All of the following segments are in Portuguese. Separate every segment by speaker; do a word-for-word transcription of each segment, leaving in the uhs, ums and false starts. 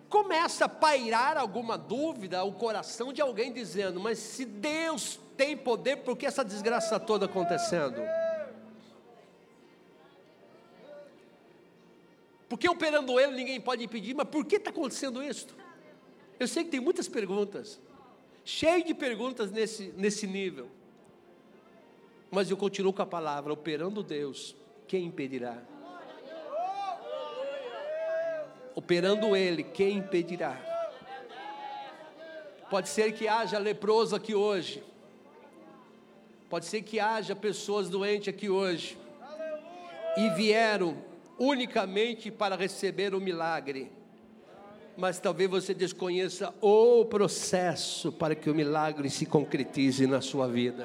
Speaker 1: começa a pairar alguma dúvida ao coração de alguém dizendo: mas se Deus tem poder, por que essa desgraça toda acontecendo? Porque operando Ele ninguém pode impedir, mas por que está acontecendo isso? Eu sei que tem muitas perguntas, cheio de perguntas nesse, nesse nível, mas eu continuo com a palavra: operando Deus, quem impedirá? Operando Ele, quem impedirá? Pode ser que haja leproso aqui hoje, pode ser que haja pessoas doentes aqui hoje, e vieram unicamente para receber o milagre, mas talvez você desconheça o processo para que o milagre se concretize na sua vida.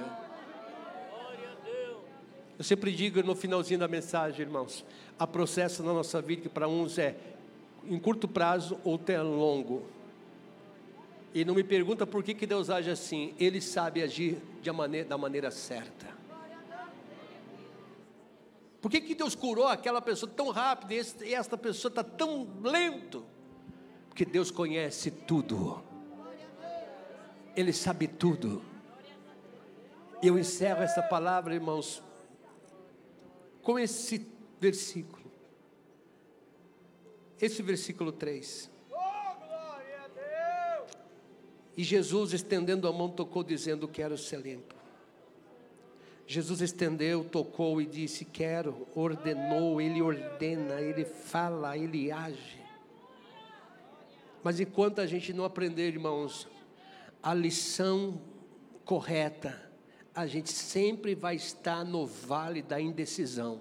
Speaker 1: Eu sempre digo no finalzinho da mensagem, irmãos, há processo na nossa vida que para uns é em curto prazo ou até longo, e não me pergunta por que, que Deus age assim. Ele sabe agir de maneira, da maneira certa. Por que, que Deus curou aquela pessoa tão rápido e, esse, e esta pessoa está tão lento? Porque Deus conhece tudo, Ele sabe tudo. E eu encerro essa palavra, irmãos, com esse versículo. Esse versículo três. E Jesus, estendendo a mão, tocou, dizendo: quero ser limpo. Jesus estendeu, tocou e disse: quero. Ordenou, Ele ordena, Ele fala, Ele age. Mas enquanto a gente não aprender, irmãos, a lição correta, a gente sempre vai estar no vale da indecisão.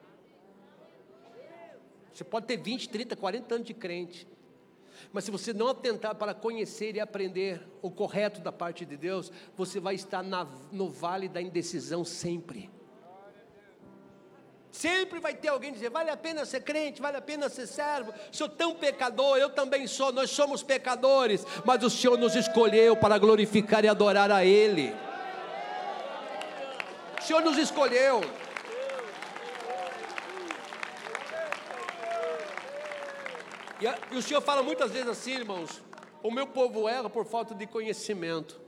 Speaker 1: Você pode ter vinte, trinta, quarenta anos de crente, mas se você não atentar para conhecer e aprender o correto da parte de Deus, você vai estar na, no vale da indecisão sempre. Sempre vai ter alguém dizer: vale a pena ser crente, vale a pena ser servo, sou tão pecador, eu também sou, nós somos pecadores, mas o Senhor nos escolheu para glorificar e adorar a Ele. O Senhor nos escolheu. E, a, e o Senhor fala muitas vezes assim, irmãos: o meu povo erra por falta de conhecimento.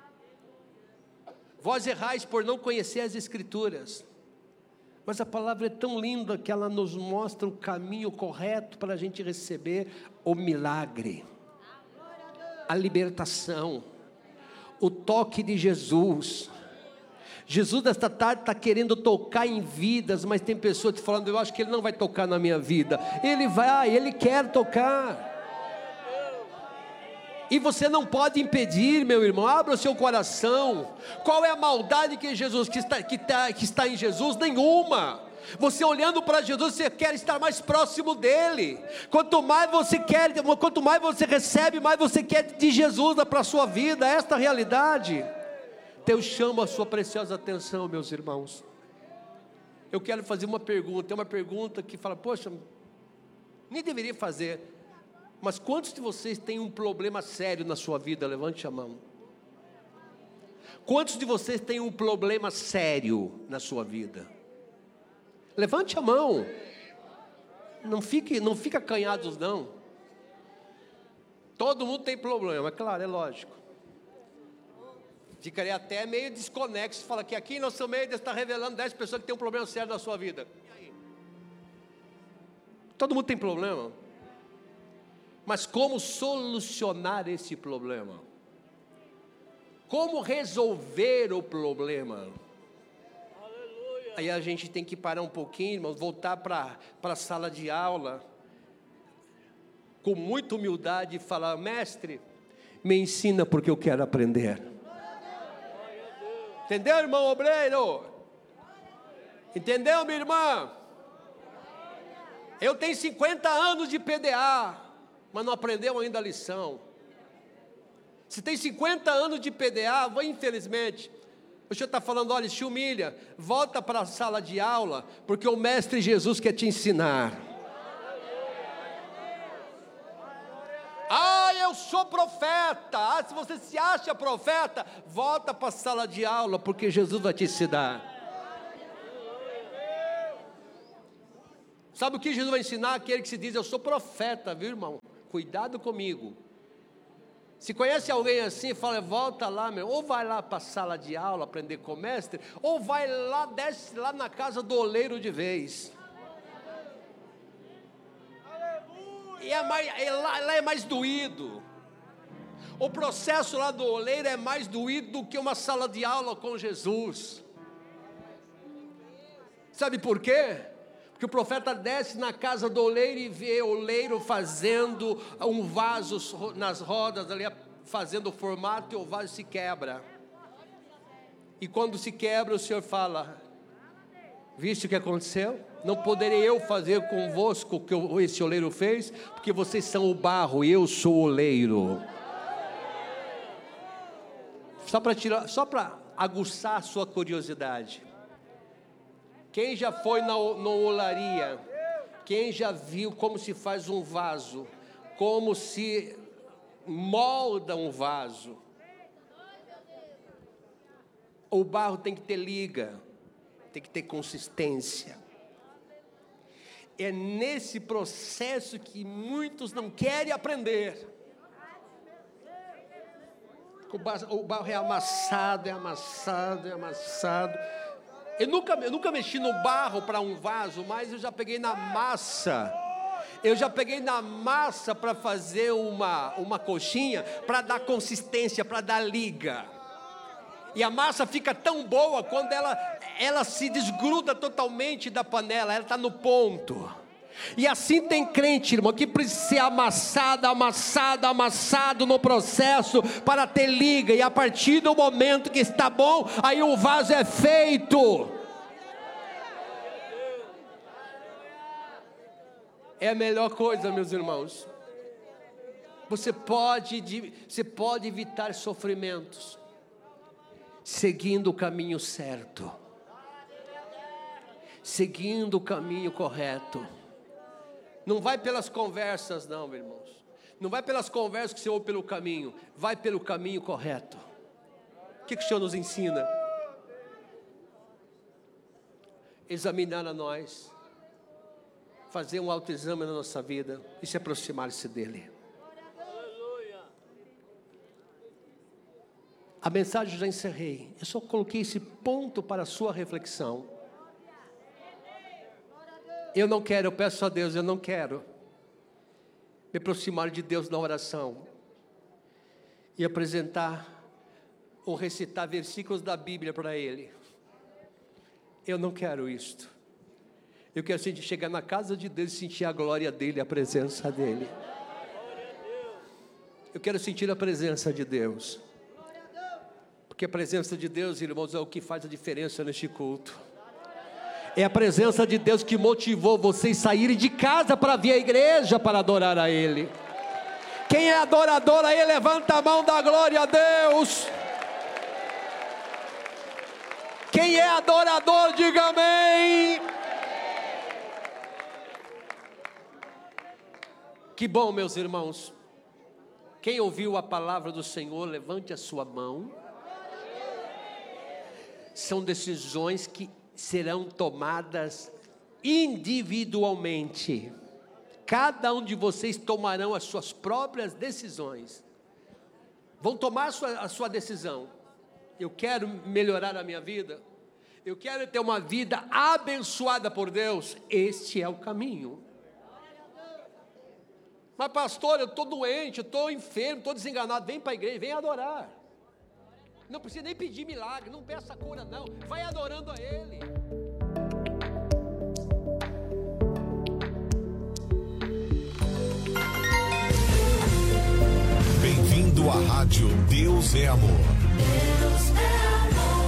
Speaker 1: Vós errais por não conhecer as Escrituras. Mas a palavra é tão linda que ela nos mostra o caminho correto para a gente receber o milagre, a libertação, o toque de Jesus. Jesus nesta tarde está querendo tocar em vidas, mas tem pessoas falando: eu acho que Ele não vai tocar na minha vida. Ele vai, Ele quer tocar. E você não pode impedir, meu irmão. Abra o seu coração. Qual é a maldade que Jesus que está, que está, que está em Jesus? Nenhuma. Você olhando para Jesus, você quer estar mais próximo dele. Quanto mais você quer, quanto mais você recebe, mais você quer de Jesus para a sua vida. Esta é a realidade. Então eu chamo a sua preciosa atenção, meus irmãos. Eu quero fazer uma pergunta. É uma pergunta que fala: poxa, nem deveria fazer. Mas quantos de vocês têm um problema sério na sua vida? Levante a mão. Quantos de vocês têm um problema sério na sua vida? Levante a mão. Não fique, não fica acanhados não. Todo mundo tem problema, é claro, é lógico. Ficaria até meio desconexo. Fala que aqui no nosso meio Deus está revelando dez pessoas que têm um problema sério na sua vida. E aí? Todo mundo tem problema. Mas como solucionar esse problema? Como resolver o problema? Aleluia. Aí a gente tem que parar um pouquinho, irmãos, voltar para a sala de aula, com muita humildade, e falar: mestre, me ensina porque eu quero aprender. Entendeu, irmão obreiro? Entendeu, minha irmã? Eu tenho cinquenta anos de P D A, mas não aprendeu ainda a lição. Se tem cinquenta anos de P D A, infelizmente, o Senhor está falando: olha, se humilha, volta para a sala de aula, porque o Mestre Jesus quer te ensinar. Ah, eu sou profeta. Ah, se você se acha profeta, volta para a sala de aula, porque Jesus vai te ensinar. Sabe o que Jesus vai ensinar? Aquele que se diz: eu sou profeta, viu, irmão? cuidado comigo. Se conhece alguém assim, fala, volta lá, meu, ou vai lá para a sala de aula aprender com o mestre, ou vai lá, desce lá na casa do oleiro de vez. E é mais, é lá, lá é mais doído. O processo lá do oleiro é mais doído do que uma sala de aula com Jesus. Sabe por quê? Porque o profeta desce na casa do oleiro e vê o oleiro fazendo um vaso nas rodas, ali, fazendo o formato, e o vaso se quebra. E quando se quebra, o Senhor fala, viste o que aconteceu? Não poderei eu fazer convosco o que esse oleiro fez, porque vocês são o barro e eu sou o oleiro. Só para tirar, só para aguçar a sua curiosidade. Quem já foi na, na olaria? Quem já viu como se faz um vaso? Como se molda um vaso? O barro tem que ter liga, tem que ter consistência. É nesse processo que muitos não querem aprender. O barro é amassado, é amassado, é amassado. Eu nunca, eu nunca mexi no barro para um vaso, mas eu já peguei na massa. Eu já peguei na massa para fazer uma, uma coxinha, para dar consistência, para dar liga. E a massa fica tão boa quando ela, ela se desgruda totalmente da panela, ela está no ponto. E assim tem crente, irmão, que precisa ser amassado, amassado, amassado no processo para ter liga. E a partir do momento que está bom, aí o vaso é feito. É a melhor coisa, meus irmãos. Você pode, você pode evitar sofrimentos seguindo o caminho certo, seguindo o caminho correto. Não vai pelas conversas, não, meus irmãos. Não vai pelas conversas que você ouve pelo caminho. Vai pelo caminho correto. O que, que o Senhor nos ensina? Examinar a nós. Fazer um autoexame na nossa vida. E se aproximar-se dEle. A mensagem eu já encerrei. Eu só coloquei esse ponto para a sua reflexão. Eu não quero, eu peço a Deus, eu não quero me aproximar de Deus na oração e apresentar ou recitar versículos da Bíblia para Ele. Eu não quero isto. Eu quero sentir, chegar na casa de Deus e sentir a glória dEle, a presença dEle. Eu quero sentir a presença de Deus, porque a presença de Deus, irmãos, é o que faz a diferença neste culto. É a presença de Deus que motivou vocês a saírem de casa para vir à igreja para adorar a Ele. Quem é adorador aí, levanta a mão, dá glória a Deus. Quem é adorador, diga amém. Que bom, meus irmãos. Quem ouviu a palavra do Senhor, levante a sua mão. São decisões que serão tomadas individualmente. Cada um de vocês tomarão as suas próprias decisões. Vão tomar a sua, a sua decisão. Eu quero melhorar a minha vida. Eu quero ter uma vida abençoada por Deus. Este é o caminho. Mas pastor, eu estou doente, eu estou enfermo, estou desenganado. Vem para a igreja, vem adorar. Não precisa nem pedir milagre, não peça cura não. Vai adorando a Ele.
Speaker 2: Bem-vindo à rádio Deus é Amor. Deus é Amor.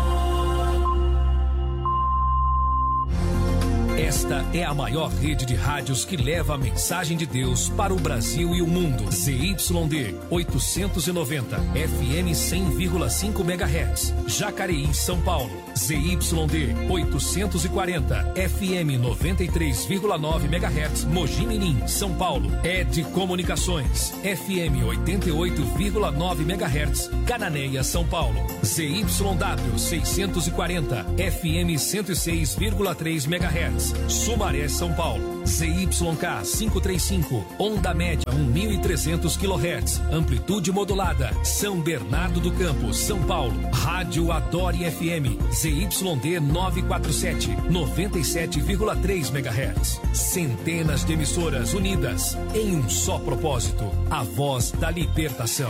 Speaker 2: Esta é a maior rede de rádios que leva a mensagem de Deus para o Brasil e o mundo. Z Y D oitocentos e noventa, F M cem vírgula cinco megahertz, Jacareí, São Paulo. Z Y D oitocentos e quarenta, F M noventa e três vírgula nove megahertz, Mogi Mirim, São Paulo. Ed Comunicações, F M oitenta e oito vírgula nove megahertz, Cananéia, São Paulo. Z Y W seiscentos e quarenta, F M cento e seis vírgula três megahertz, Sumaré, São Paulo. Z Y K quinhentos e trinta e cinco, onda média mil e trezentos quilohertz, amplitude modulada. São Bernardo do Campo, São Paulo. Rádio Adore F M, Z Y D novecentos e quarenta e sete, noventa e sete vírgula três megahertz. Centenas de emissoras unidas em um só propósito: a voz da libertação.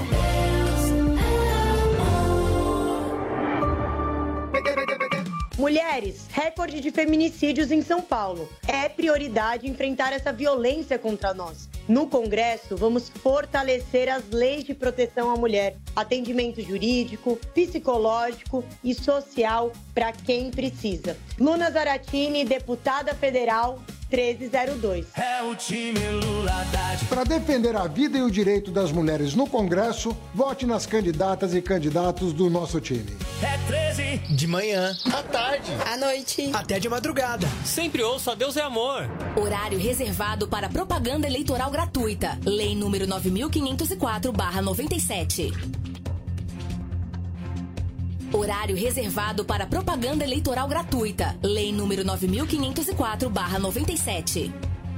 Speaker 3: Mulheres, recorde de feminicídios em São Paulo. É prioridade enfrentar essa violência contra nós. No Congresso, vamos fortalecer as leis de proteção à mulher, atendimento jurídico, psicológico e social para quem precisa. Luna Zaratini, deputada federal, treze zero dois.
Speaker 4: É o time Lula Haddad.
Speaker 5: Para defender a vida e o direito das mulheres no Congresso, vote nas candidatas e candidatos do nosso time.
Speaker 4: É treze.
Speaker 6: De manhã, à tarde,
Speaker 7: à noite,
Speaker 6: até de madrugada.
Speaker 8: Sempre ouça Deus é Amor.
Speaker 9: Horário reservado para propaganda eleitoral gratuita. Lei número nove mil quinhentos e quatro barra noventa e sete. Horário reservado para propaganda eleitoral gratuita. Lei número nove mil quinhentos e quatro barra noventa e sete.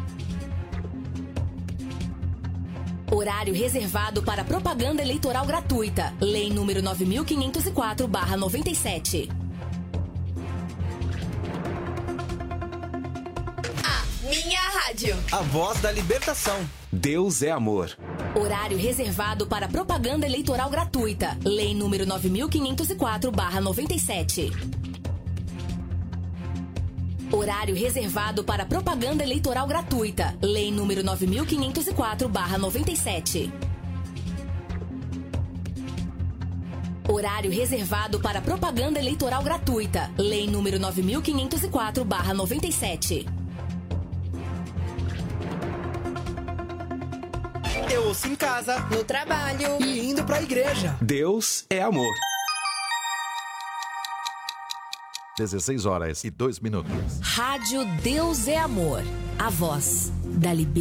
Speaker 9: Horário reservado para propaganda eleitoral gratuita. Lei número nove mil quinhentos e quatro barra noventa e sete.
Speaker 7: A minha rádio.
Speaker 6: A voz da libertação.
Speaker 10: Deus é amor.
Speaker 9: Horário reservado para propaganda eleitoral gratuita. Lei número nove mil quinhentos e quatro barra noventa e sete. Horário reservado para propaganda eleitoral gratuita. Lei número nove mil quinhentos e quatro barra noventa e sete. Horário reservado para propaganda eleitoral gratuita. Lei número nove mil quinhentos e quatro barra noventa e sete.
Speaker 6: Eu ouço em casa,
Speaker 7: no trabalho
Speaker 6: e indo pra igreja.
Speaker 10: Deus é amor.
Speaker 11: dezesseis horas e dois minutos.
Speaker 9: Rádio Deus é Amor. A voz da liberdade.